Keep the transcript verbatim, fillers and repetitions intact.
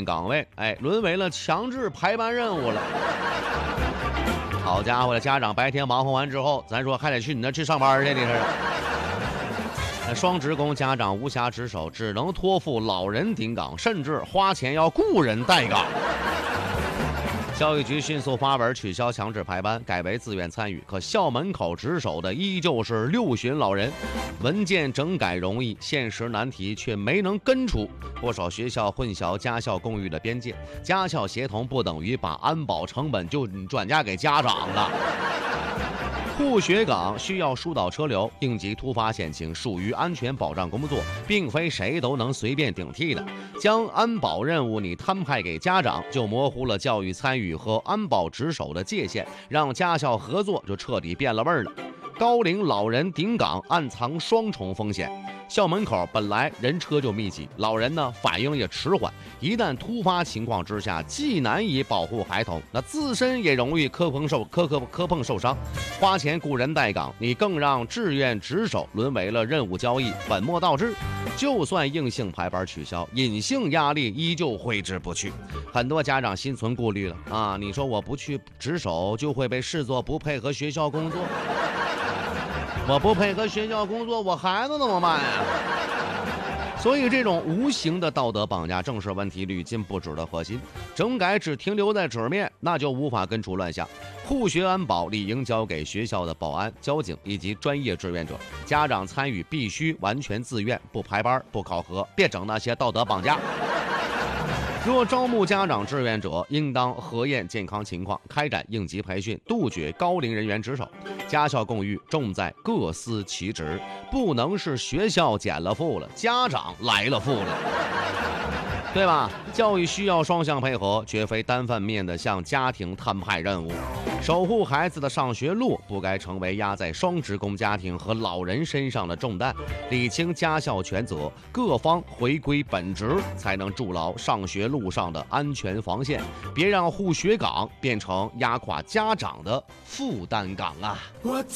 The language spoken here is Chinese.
变岗位，哎，沦为了强制排班任务了。好家伙的，家长白天忙活完之后，咱说还得去你那去上班去，你说是？双职工家长无暇值守，只能托付老人顶岗，甚至花钱要雇人代岗。教育局迅速发文取消强制排班，改为自愿参与。可校门口值守的依旧是六旬老人，文件整改容易，现实难题却没能根除。不少学校混淆家校共育的边界，家校协同不等于把安保成本就转嫁给家长了。护学岗需要疏导车流，应急突发险情属于安全保障工作，并非谁都能随便顶替的。将安保任务你摊派给家长，就模糊了教育参与和安保值守的界限，让家校合作就彻底变了味儿了。高龄老人顶岗暗藏双重风险。校门口本来人车就密集，老人呢反应也迟缓，一旦突发情况之下，既难以保护孩童，那自身也容易磕碰受磕磕磕碰受伤。花钱雇人代岗，你更让志愿值守沦为了任务交易，本末倒置。就算硬性排班取消，隐性压力依旧挥之不去。很多家长心存顾虑了啊！你说我不去值守，就会被视作不配合学校工作。我不配合学校工作，我孩子怎么办呀？所以这种无形的道德绑架正是问题屡禁不止的核心。整改只停留在纸面，那就无法根除乱象。护学安保理应交给学校的保安、交警以及专业志愿者，家长参与必须完全自愿，不排班、不考核，别整那些道德绑架。若招募家长志愿者，应当核验健康情况，开展应急培训，杜绝高龄人员值守。家校共育重在各司其职，不能是学校减了负了，家长来了负了，对吧？教育需要双向配合，绝非单方面的向家庭摊派任务。守护孩子的上学路不该成为压在双职工家庭和老人身上的重担，理清家校权责，各方回归本职，才能筑牢上学路上的安全防线，别让护学岗变成压垮家长的负担岗啊！